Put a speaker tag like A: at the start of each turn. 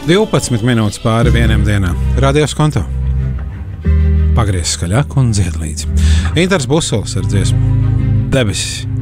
A: 12 minūtes pāri 1 dienā. Radio Skonto. Pagriez skaļāk un dzied līdzi. Inters Busols ar dziesmu Debesis.